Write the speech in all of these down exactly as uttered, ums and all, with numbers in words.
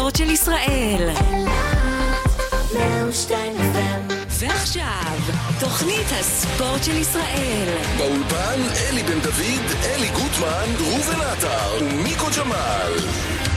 הספורט של ישראל. ועכשיו, תוכנית הספורט של ישראל. באולפן אלי בן דוד, אלי גוטמן, ראובן עטר ומיקו ג'מאל.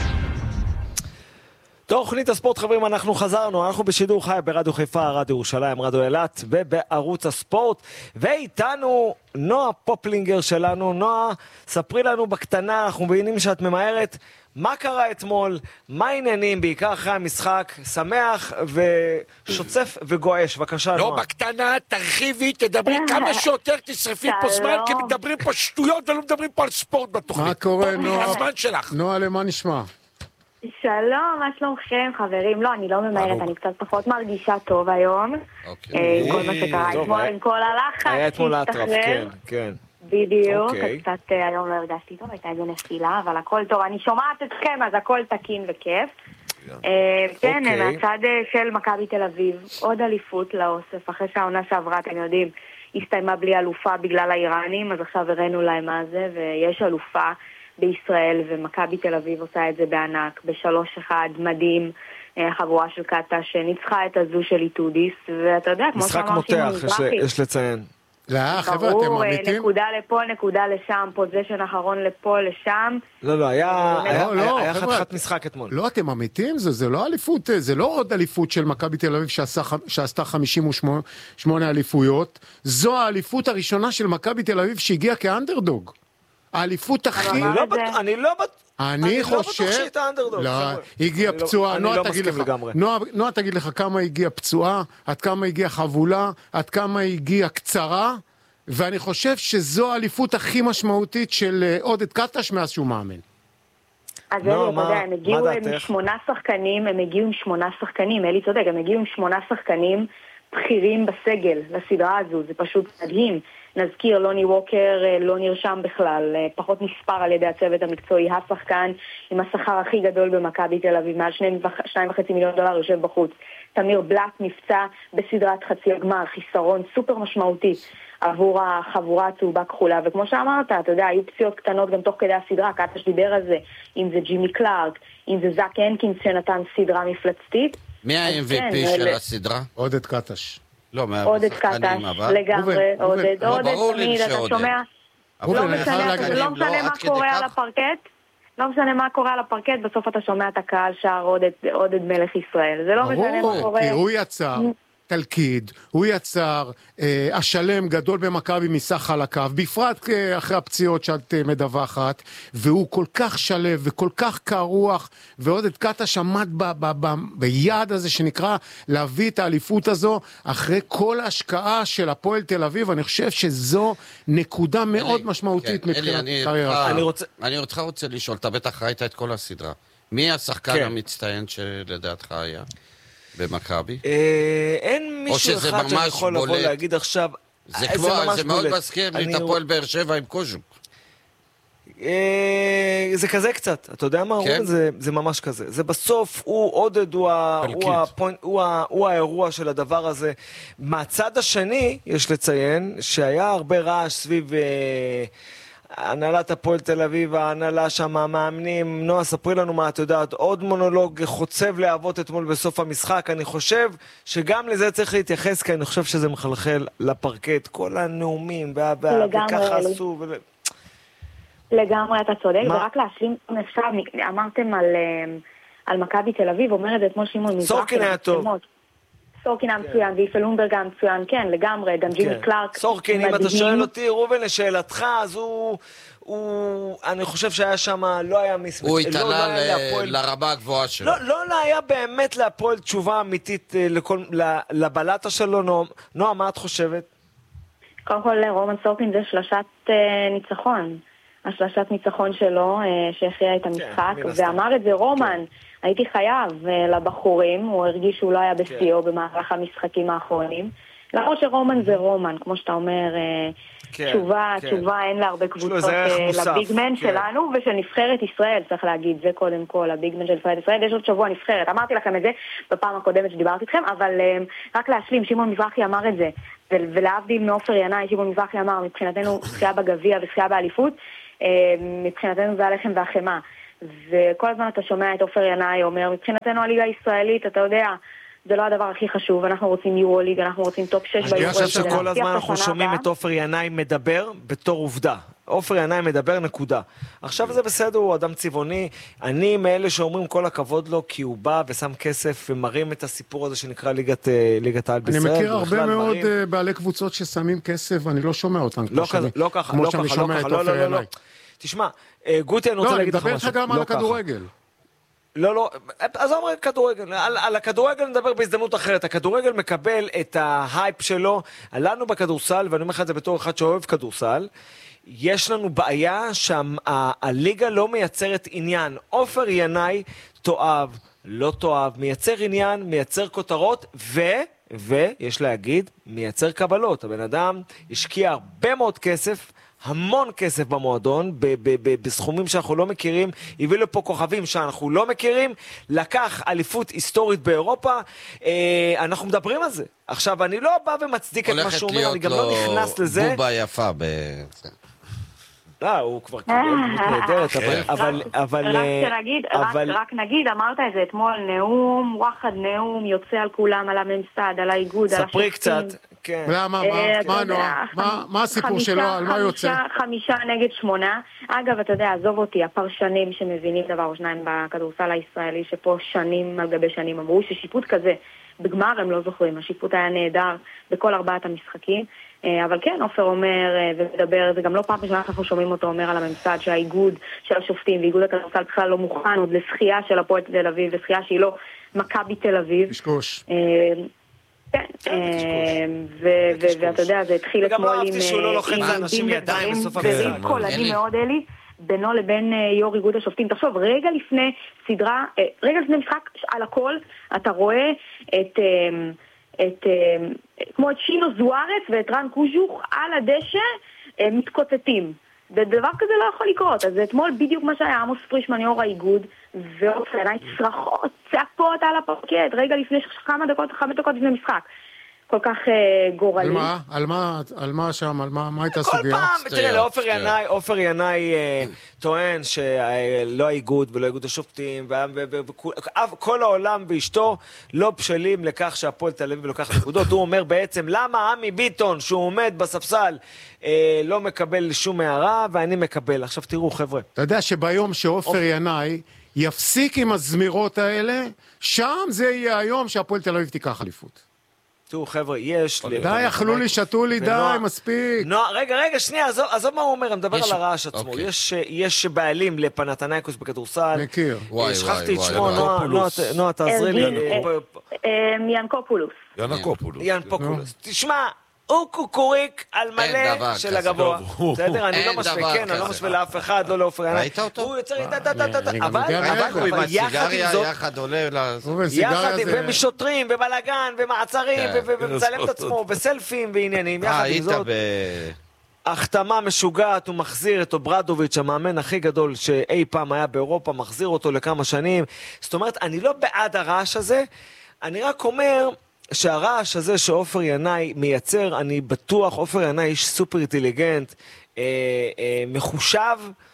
תוכנית הספורט, חברים, אנחנו חזרנו, אנחנו בשידור חי ברדיו חיפה, רדיו ירושלים, רדיו אילת ובערוץ הספורט, ואיתנו נועה פופלינגר שלנו. נועה, ספרי לנו בקטנה, אנחנו מבינים שאת ממהרת, מה קרה אתמול, מה העניינים, בעיקר אחרי המשחק, שמח ושוצף וגועש, בבקשה נועה. לא בקטנה, תרחיבי, תדברי כמה שיותר, תשרפי פה זמן, כי מדברים פה שטויות ולא מדברים פה על ספורט בתוכנית. מה קורה, נועה? הזמן שלך. נועה, למה נשמע? שלום, מה שלומכם חברים? לא, אני לא ממהרת, אני קצת פחות מרגישה טוב היום. עם כל מה שקרה אתמול, עם כל הלחץ. היה אתמול להטרף, כן, כן. בדיוק, קצת היום לא הרגשתי טוב, הייתה איזה נפילה, אבל הכל טוב, אני שומעת אתכם, אז הכל תקין וכיף. כן, מהצד של מכבי תל אביב, עוד אליפות לאוסף, אחרי שהעונה שעברה, אתם יודעים, הסתיימה בלי אלופה בגלל האיראנים, אז עכשיו הראינו להם מה זה, ויש אלופה בישראל, ומכבי תל אביב עושה את זה בענק, בשלוש אחד, מדהים, החבורה של קטה שניצחה את הזו של איתודיס, ואתה יודע, כמו משחק שאמר שמעון מותח, מזרחי, יש לציין. לא, חבר'ה, אתם ברור, אמיתים? נקודה לפה, נקודה לשם, פוזיישן אחרון לפה, לשם. לא, לא, היה לא, לא, היה חבר'ה. חתיכת משחק אתמול. לא, אתם אמיתים? זה, זה לא אליפות, זה לא עוד אליפות של מכבי תל אביב שעשה, שעשתה חמישים ושמונה אליפויות. זו האליפות הראשונה של מכבי תל אביב שהגיעה כאנדרדוג. האליפות הכי... אני לא בטוח, אני לא בטוח. אני חושב... לא בטוח שהייתה אנדרדוג. לא, הגיעה פצועה. אני לא נועה תגיד מסכים לך, לגמרי. נועה, נועה תגיד לך כמה הגיעה פצועה, עד כמה הגיעה חבולה, עד כמה הגיעה קצרה, ואני חושב שזו האליפות הכי משמעותית של עודד קטש מאז שהוא מאמן. אז לא, אלי, אתה מה- יודע, הם מה הגיעו עם דעתך? שמונה שחקנים, הם הגיעו עם שמונה שחקנים, אלי צודק, הם הגיעו עם שמונה שחקנים בכירים בסגל לסדרה הזו, זה פשוט מדהים. נזכיר, לוני ווקר לא נרשם בכלל, פחות נספר על ידי הצוות המקצועי, השחקן עם השכר הכי גדול במכבי תל אביב, מעל שניים וחצי מיליון דולר יושב בחוץ. תמיר בלק נפצע בסדרת חצי הגמר, חיסרון סופר משמעותי עבור החבורה הצהובה כחולה, וכמו שאמרת, אתה יודע, היו פציעות קטנות גם תוך כדי הסדרה, קטש דיבר על זה, אם זה ג'ימי קלארק, אם זה זאק הנקינס שנתן סדרה מפלצתית. מי ה-אם וי פי כן, של אלה- הסדרה? עודד קטש. לא, עודד מהשחקנים, קטש, אבל... לגמרי, ראובן, עודד, ראובן, עודד, ברור לי תמיד, אתה שעודד. שומע? אבל לא ראובן, אני חייב משנה, להגיד- לא לא משנה עד מה כדי קורה על כך. הפרקט, לא משנה מה קורה על הפרקט, בסוף אתה שומע את הקהל שר עודד, עודד מלך ישראל, זה לא משנה מה ברור, קורה. כי הוא יצר תלכיד, הוא יצר אה, השלם גדול במכבי מסך חלקיו, בפרט אה, אחרי הפציעות שאת אה, מדווחת, והוא כל כך שלב וכל כך קרוח, ועודד קטש עמד ב, ב, ב, ביעד הזה שנקרא להביא את האליפות הזו, אחרי כל ההשקעה של הפועל תל אביב. אני חושב שזו נקודה מאוד משמעותית כן, אלי, מבחינת אני קריירה. אותך- אני רוצה- אני אותך רוצה לשאול, אתה בטח ראית את כל הסדרה. מי השחקן כן. המצטיין שלדעתך היה במכבי? אה, אין מישהו שזה אחד שאני ממש יכול לבוא בולט. להגיד עכשיו. זה אה, כמו, ממש זה מאוד בולט. מזכיר לי אני- את הפועל באר שבע עם קוז'וק. אה, זה כזה קצת, אתה יודע מה? כן? כן? זה, זה ממש כזה. זה בסוף, הוא עודד, הוא, ה, חלקית. הוא, הפוינט, הוא, ה, הוא האירוע של הדבר הזה. מהצד השני, יש לציין, שהיה הרבה רעש סביב אה, הנהלת הפועל תל אביב, ההנהלה שם, המאמנים. נועה, ספרי לנו מה את יודעת. עוד מונולוג חוצב להבות אתמול בסוף המשחק. אני חושב שגם לזה צריך להתייחס, כי אני חושב שזה מחלחל לפרקט. כל הנאומים, וה, וה, לגמרי, וככה אלי. עשו. ו... לגמרי, אתה צודק, מה? ורק להשלים עכשיו, אמרתם על, אה, על מכבי תל אביב, אומר את זה אתמול שמעון מזרחי. סורקין היה טוב. למצלמות. סורקין היה מצוין, ויפל הומברג היה מצוין, כן, לגמרי, גם ג'ימי כן. קלארק. סורקין, אם אתה מדהים. שואל אותי, ראובן, לשאלתך, אז הוא, הוא, אני חושב שהיה שם, לא היה מס... הוא לא, לא התעלה היה ל- להפועל- לרמה הגבוהה שלו. לא, לא, לא היה באמת להפועל תשובה אמיתית אה, לכל, ל- לבלטה שלו. נועה, נועה, מה את חושבת? קודם כל, רומן סורקין זה שלשת אה, ניצחון. השלשת ניצחון שלו, אה, שהכריע את המשחק, מן הסתם. ואמר את זה רומן. הייתי חייב אה, לבחורים, הוא הרגיש שהוא לא היה בשיאו במהלך המשחקים האחרונים. למרות שרומן זה רומן, כמו שאתה אומר, אה, כן, תשובה, כן. תשובה אין לה הרבה לו קבוצות איזה ערך אה, מוסף, לביגמן כן. שלנו ושל נבחרת ישראל, צריך להגיד, זה קודם כל, הביגמן של נבחרת ישראל, יש עוד שבוע נבחרת, אמרתי לכם את זה בפעם הקודמת שדיברתי איתכם, אבל אה, רק להשלים, שמעון מזרחי אמר את זה, ו- ולהבדיל מעופר ינאי, שמעון מזרחי אמר, מבחינתנו זכייה בגביע וזכייה באליפות, אה, מבחינתנו זה הלחם והחמה. וכל הזמן אתה שומע את עופר ינאי אומר, מבחינתנו הליגה הישראלית, אתה יודע, זה לא הדבר הכי חשוב, אנחנו רוצים יורוליג, אנחנו רוצים טופ שש ביורוליג. אני חושב שכל הזמן אנחנו שומעים את עופר ינאי מדבר בתור עובדה. עופר ינאי מדבר נקודה. עכשיו זה בסדר, הוא אדם צבעוני. אני מאלה שאומרים כל הכבוד לו, כי הוא בא ושם כסף ומרים את הסיפור הזה שנקרא ליגת, ליגת העל בישראל. אני מכיר הרבה מאוד מרים... בעלי קבוצות ששמים כסף, ואני לא שומע אותם. לא ככה, לא ככה, לא ככה, לא ככה, לא, לא, לא. תשמע, גוטי, אני רוצה להגיד לך משהו. לא, אני מדבר לך גם על הכדורגל. לא, לא, אז אומר כדורגל, על, על הכדורגל נדבר בהזדמנות אחרת. הכדורגל מקבל את ההייפ שלו, עלינו בכדורסל, ואני אומר לך את זה בתור אחד שאוהב כדורסל, יש לנו בעיה שהליגה לא מייצרת עניין. עופר ינאי תואב, לא תואב, מייצר עניין, מייצר כותרות, ו... ויש להגיד, מייצר קבלות. הבן אדם השקיע הרבה מאוד כסף, המון כסף במועדון, ב- ב- ב- בסכומים שאנחנו לא מכירים, הביא לפה כוכבים שאנחנו לא מכירים, לקח אליפות היסטורית באירופה, אה, אנחנו מדברים על זה. עכשיו, אני לא בא ומצדיק את מה שהוא אומר, אני גם לא נכנס לזה. הולכת להיות לו בובה יפה ב... לא, הוא כבר קיבל דמות נהדרת, אבל... אבל... רק נגיד, אמרת את זה אתמול, נאום, וואחד נאום, יוצא על כולם, על הממסד, על האיגוד, על השופטים. ספרי קצת, כן. למה, מה, נועה? מה הסיפור שלו, על מה יוצא? חמישה נגד שמונה. אגב, אתה יודע, עזוב אותי, הפרשנים שמבינים דבר או שניים בכדורסל הישראלי, שפה שנים על גבי שנים אמרו ששיפוט כזה, בגמר הם לא זוכרים, השיפוט היה נהדר בכל ארבעת המשחקים. אבל כן, עופר אומר ומדבר, זה גם לא פעם ראשונה אנחנו שומעים אותו אומר על הממסד שהאיגוד של השופטים ואיגוד הכדורסל בכלל לא מוכן עוד לשחייה של הפועל תל אביב, ושחייה שהיא לא מכבי תל אביב. קשקוש. כן, ואתה יודע, זה התחיל אתמול עם... וגם אהבתי שהוא לא לוחץ לאנשים ידיים בסוף המשחק. קולני מאוד אלי, בינו לבין יו"ר איגוד השופטים. תחשוב, רגע לפני סדרה, רגע לפני משחק על הכל, אתה רואה את... את, כמו את שינו זוארץ ואת רן קוז'וך על הדשא מתקוטטים. ודבר כזה לא יכול לקרות. אז אתמול בדיוק מה שהיה עמוס פרישמן יו"ר האיגוד, ועופר ינאי צרחות, צעקות על הפרקט, רגע לפני כמה דקות, חמש דקות לפני משחק. כל כך גורלי. על מה? על מה? על מה שם? על מה? מה הייתה סוגיה? כל פעם, תראה, לעופר ינאי, עופר ינאי טוען שלא האיגוד ולא איגוד השופטים, וכל העולם ואשתו לא בשלים לכך שהפועל תל אביב לוקח נקודות. הוא אומר בעצם, למה עמי ביטון, שהוא עומד בספסל, לא מקבל שום הערה, ואני מקבל. עכשיו תראו, חבר'ה. אתה יודע שביום שעופר ינאי יפסיק עם הזמירות האלה, שם זה יהיה היום שהפועל תל אביב תיקח אליפות. תראו חבר'ה, יש... די, אכלו לי, שתו לי, די, מספיק. רגע, רגע, שנייה, עזוב מה הוא אומר, אני מדבר על הרעש עצמו. יש בעלים לפנתנייקוס בכדורסל. מכיר. שכחתי את שמו, נועה, תעזרי לי. ינקופולוס. ינקופולוס. ינקופולוס. תשמע, הוא קוקוריק על מלא של הגבוה. בסדר, אני לא משווה, כן, אני לא משווה לאף אחד, לא לעופר ינאי. ראית אותו? הוא יוצר איתה, אבל יחד עם זאת, יחד עולה יחד ומשוטרים, ובלגן, ומעצרים, ומצלם את עצמו, וסלפים ועניינים, יחד עם זאת. החתמה משוגעת, הוא מחזיר את אוברדוביץ', המאמן הכי גדול שאי פעם היה באירופה, מחזיר אותו לכמה שנים. זאת אומרת, אני לא בעד הרעש הזה, אני רק אומר... שהרעש הזה שעופר ינאי מייצר, אני בטוח, עופר ינאי איש סופר אינטליגנט, אה, אה, מחושב,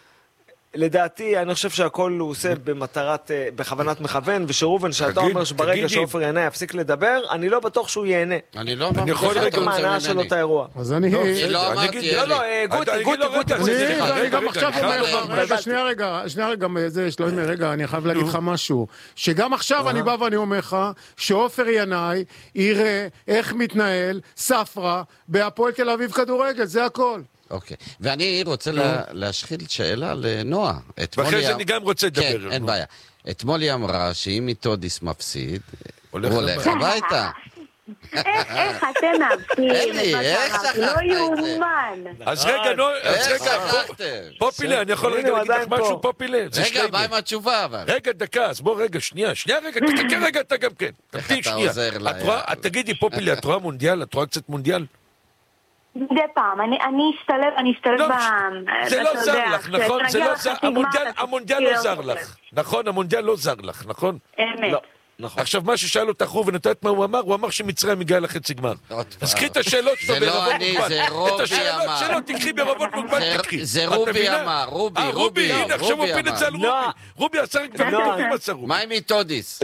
לדעתי, אני חושב שהכל הוא עושה במטרת, אה, בכוונת מכוון, ושרובן, שאתה אומר שברגע שעופר ינאי יפסיק לדבר, אני לא בטוח שהוא ייהנה. אני לא אמרתי, זה חלק מההנאה שלו את האירוע. אז אני... לא אמרתי, לא, לא, גוטי, גוטי, גוטי, אני גם עכשיו אומר לך, רגע, שנייה רגע, שנייה רגע, זה, שלומי, רגע, אני חייב להגיד לך משהו, שגם עכשיו אני בא ואני אומר לך, שעופר ינאי יראה איך מתנהל ספרה בהפועל תל אביב כדורגל, זה הכל. אוקיי, ואני רוצה להשחיל שאלה לנועה. ואחרי זה אני גם רוצה לדבר. כן, אין בעיה. אתמול היא אמרה שאם איתודיס מפסיד, הוא הולך הביתה. איך אתם מאבקים? אלי, איך שכחת את זה? לא יאומן. אז רגע, נו, אז רגע, פופילה, אני יכול רגע להגיד לך משהו, פופילה? רגע, מה עם התשובה אבל? רגע, דקה, אז בוא רגע, שנייה, שנייה רגע, תחכה רגע, אתה גם כן. תמתין שנייה. תגידי, פופילה, את רואה מונדיאל? את רואה קצת מונדיאל? מדי פעם, אני אשתלב, אני אשתלב ב... זה לא זר לך, נכון? המונדיאל לא זר לך. נכון, המונדיאל לא זר לך, נכון? אמת. נכון. עכשיו, מה ששאל אותך הוא ונתת מה הוא אמר, הוא אמר שמצרים מגיעה לחצי גמר. אז קחי את השאלות שלו בערבון מוגבל. זה רובי אמר. את השאלות שלו תקחי בערבון מוגבל, תקחי. זה רובי אמר, רובי, רובי. הנה, עכשיו הוא פיל את זה על רובי. רובי עשה רק דברים טובים עשה רובי. מה עם איתודיס?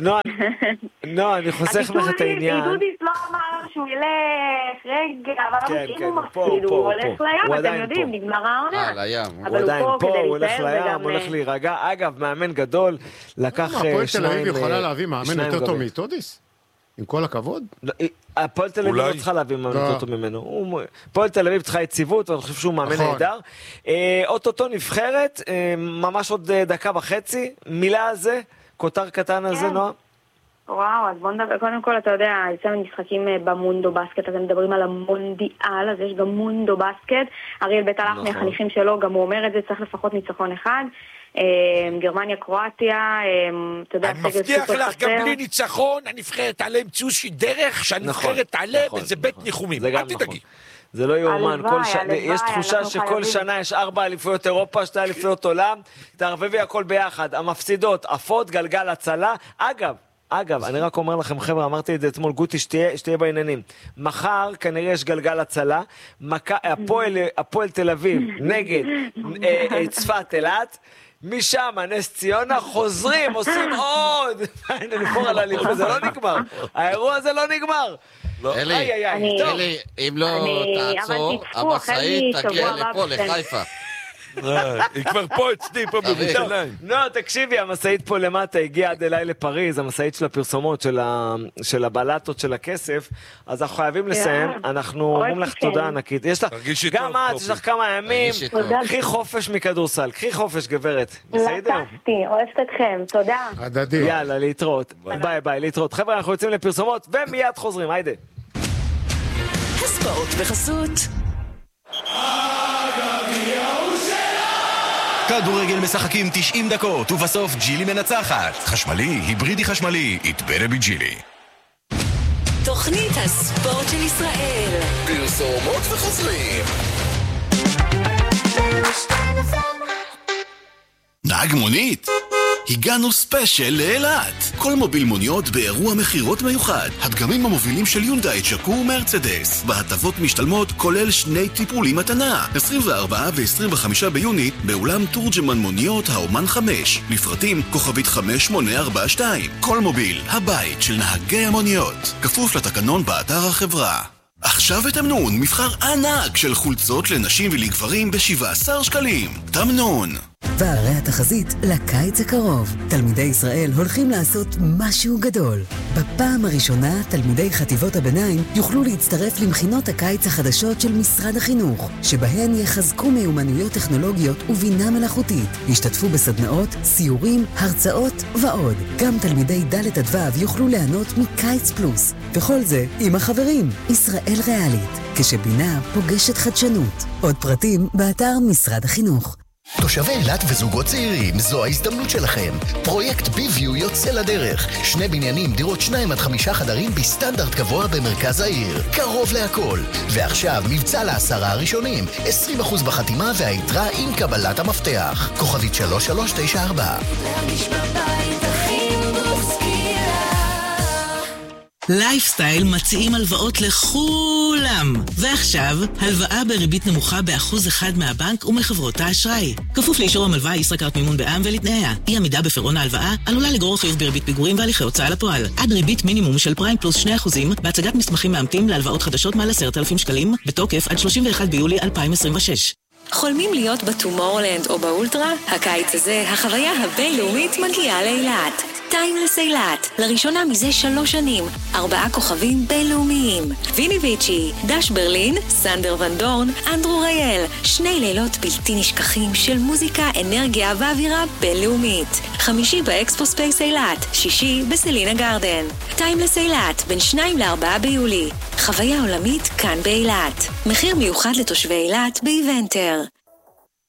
נועה, אני חוסך לך את העניין. איתודיס לא אמר שהוא ילך רגע, אבל כן, הוא כן, פה, מפסיד, פה, הוא הולך פה. לים, הוא אתם עדיין יודעים, פה. נגמר העונה. אה, לים. הוא עדיין פה, הוא הולך לים, וגם- הולך להירגע. אגב, מאמן גדול, לקח מה, הפועל תל שניים... אביב יכולה להביא מאמן שניים יותר טוב גבים. מאיתודיס? עם כל הכבוד? לא, הפועל תל אביב אולי. לא צריכה להביא מאמן לא. יותר טוב ממנו. הוא- הפועל תל אביב צריכה יציבות, ואני חושב שהוא מאמן נכון. נהדר. אה, אוטוטו נבחרת, אה, ממש עוד אה, דקה וחצי. מילה על זה, כותר קטן על זה, כן. נועה? וואו, אז בוא נדבר, קודם כל, אתה יודע, יצאנו משחקים אה, במונדו בסקט, אתם מדברים על המונדיאל, אז יש גם מונדו בסקט. אריאל בית הלך נכון. מהחניכים שלו, גם הוא אומר את זה, צריך לפחות ניצחון אחד. אה, גרמניה, קרואטיה, אה, אתה יודע, אני סגל מבטיח סופר לך, גם חסר. בלי ניצחון, הנבחרת תעלה עם ציוסי דרך, שהנבחרת תעלה, וזה בית ניחומים. זה אל גם נכון. תדאגי. זה לא יאומן, הלוואי, כל ש... הלוואי, יש תחושה אנחנו שכל חייבים. שנה יש ארבע אליפויות אירופה, שתי אליפויות עולם, תערבבי הכל ביחד, המפסידות, עפות, גלגל הצלה. אגב, אגב, אני רק אומר לכם, חבר'ה, אמרתי את זה אתמול, גוטי, שתהיה, שתהיה בעניינים. מחר כנראה יש גלגל הצלה, מק... הפועל, הפועל תל אביב נגד אה, אה, צפת אילת, משם, נס ציונה, חוזרים, עושים עוד. הנה, נפור על הליכוד, זה לא נגמר. האירוע הזה לא נגמר. אלי, איי, איי, איי, טוב. אלי, אם לא אני- תעצור, אבל תצפו, החל המשאית משבוע תגיע הבא לפה, בכם. לחיפה. אה, היא כבר פה אצלי, פה בירושלים. לא, תקשיבי, המשאית פה למטה הגיעה עד אליי לפריז, המשאית של הפרסומות, של, ה... של הבלטות של הכסף, אז אנחנו חייבים לסיים, אנחנו אומרים לך אוהבת תודה אתכם. ענקית. יש לך, תרגישי גם טוב, את, פופי. יש לך כמה ימים, תרגישי טוב. קחי חופש מכדורסל, קחי חופש גברת, בסדר? לקחתי, אוהבת אתכם, תודה. הדדי. יאללה, להתראות, ביי ביי, להתראות. חבר'ה, אנחנו יוצאים לפרסומות, ומיד חוזרים, היידה. הספורט בחסות. כדורגל משחקים תשעים דקות, ובסוף ג'ילי מנצחת. חשמלי, היברידי חשמלי, יתברה בג'ילי. תוכנית הספורט של ישראל. פרסומות וחוזרים. נהג מונית? הגענו ספיישל לאילת. כל מוביל מוניות באירוע מחירות מיוחד. הדגמים המובילים של יונדאי, צ'קו ומרצדס. בהטבות משתלמות כולל שני טיפולים מתנה. עשרים וארבעה ו-עשרים וחמישה ביוני באולם תורג'מן מוניות האומן חמש. לפרטים כוכבית חמש שמונה ארבע שתיים. כל מוביל, הבית של נהגי המוניות. כפוף לתקנון באתר החברה. עכשיו בתמנון מבחר ענק של חולצות לנשים ולגברים ב-שבעה עשר שקלים. תמנון. והרי התחזית לקיץ הקרוב. תלמידי ישראל הולכים לעשות משהו גדול. בפעם הראשונה, תלמידי חטיבות הביניים יוכלו להצטרף למכינות הקיץ החדשות של משרד החינוך, שבהן יחזקו מיומנויות טכנולוגיות ובינה מלאכותית. ישתתפו בסדנאות, סיורים, הרצאות ועוד. גם תלמידי ד' עד ו' יוכלו ליהנות מקיץ פלוס. וכל זה עם החברים. ישראל ריאלית, כשבינה פוגשת חדשנות. עוד פרטים באתר משרד החינוך. תושבי אילת וזוגות צעירים, זו ההזדמנות שלכם. פרויקט ביביו יוצא לדרך. שני בניינים, דירות שניים עד חמישה חדרים בסטנדרט גבוה במרכז העיר. קרוב להכל. ועכשיו מבצע לעשרה הראשונים. עשרים אחוז בחתימה והיתרה עם קבלת המפתח. כוכבית שלוש שלוש תשע ארבע. לייפסטייל מציעים הלוואות לכולם. ועכשיו, הלוואה בריבית נמוכה באחוז אחד מהבנק ומחברות האשראי. כפוף לאישור המלווה ישראכרט מימון בע"מ ולתנאיה. אי עמידה בפירעון ההלוואה עלולה לגרור חיוב בריבית פיגורים והליכי הוצאה לפועל. עד ריבית מינימום של פריים פלוס שני אחוזים בהצגת מסמכים מאמתים להלוואות חדשות מעל עשרת אלפים שקלים, בתוקף עד שלושים ואחד ביולי אלפיים עשרים ושש. חולמים להיות בטומורלנד או באולטרה? הקיץ הזה, החוויה הבינלאומית מגיעה לאילת. טיימלס אילת, לראשונה מזה שלוש שנים, ארבעה כוכבים בינלאומיים. ויני ויצ'י, דש ברלין, סנדר ון דורן, אנדרו רייל. שני לילות בלתי נשכחים של מוזיקה, אנרגיה ואווירה בינלאומית. חמישי באקספו ספייס אילת, שישי בסלינה גרדן. טיימלס אילת, בין שניים לארבעה ביולי. חוויה עולמית כאן באילת. מחיר מיוחד לתושבי אילת באיבנטר.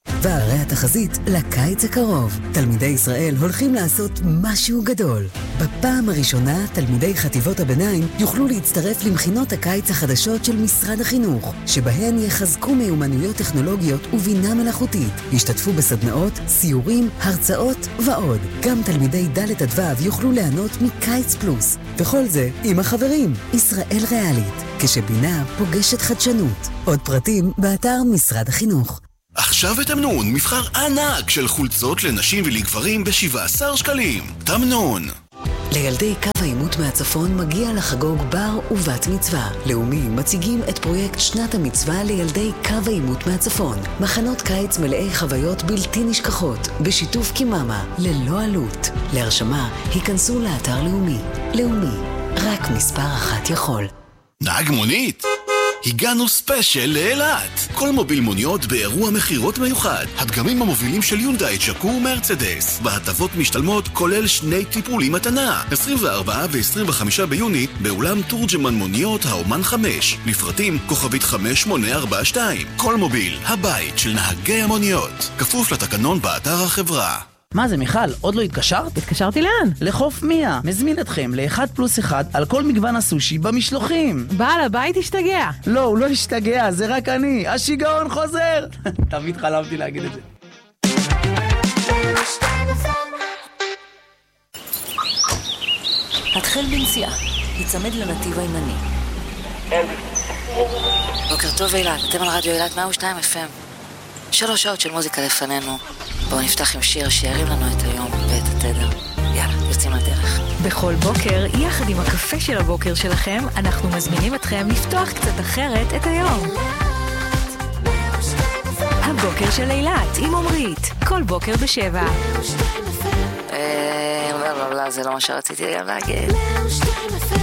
והרי התחזית לקיץ הקרוב. תלמידי ישראל הולכים לעשות משהו גדול. בפעם הראשונה, תלמידי חטיבות הביניים יוכלו להצטרף למכינות הקיץ החדשות של משרד החינוך, שבהן יחזקו מיומנויות טכנולוגיות ובינה מלאכותית. ישתתפו בסדנאות, סיורים, הרצאות ועוד. גם תלמידי ד' עד ו' יוכלו ליהנות מקיץ פלוס. וכל זה עם החברים, ישראל ריאלית, כשבינה פוגשת חדשנות. עוד פרטים באתר משרד החינוך. עכשיו בתמנון מבחר ענק של חולצות לנשים ולגברים ב-שבעה עשר שקלים. תמנון. לילדי קו העימות מהצפון מגיע לחגוג בר ובת מצווה. לאומי מציגים את פרויקט שנת המצווה לילדי קו העימות מהצפון. מחנות קיץ מלאי חוויות בלתי נשכחות, בשיתוף קיממה, ללא עלות. להרשמה, היכנסו לאתר לאומי. לאומי, רק מספר אחת יכול. נהג מונית? הגענו ספיישל לאילת. כל מוביל מוניות באירוע מחירות מיוחד. הדגמים המובילים של יונדאי, צ'קו ומרצדס. בהטבות משתלמות כולל שני טיפולים מתנה. עשרים וארבעה ו-עשרים וחמישה ביוני באולם תורג'מן מוניות האומן חמש. לפרטים כוכבית חמש שמונה ארבע שתיים. כל מוביל, הבית של נהגי המוניות. כפוף לתקנון באתר החברה. מה זה מיכל? עוד לא התקשרת? התקשרתי לאן? לחוף מיה. מזמין אתכם לאחד פלוס אחד על כל מגוון הסושי במשלוחים. בעל הבית השתגע. לא, הוא לא השתגע, זה רק אני. השיגעון חוזר. תמיד חלמתי להגיד את זה. התחל בנסיעה. יצמד לנתיב הימני. בוקר טוב אילת, אתם על רדיו אילת מאה ושתיים אף אם. שלוש שעות של מוזיקה לפנינו. בואו נפתח עם שיר שירים לנו את היום ואת התדר. יאללה, יוצאים לדרך. בכל בוקר, יחד עם הקפה של הבוקר שלכם, אנחנו מזמינים אתכם לפתוח קצת אחרת את היום. הבוקר של אילת עם עומרית, כל בוקר בשבע. אה, לא, לא, לא, זה לא מה שרציתי גם להגיד.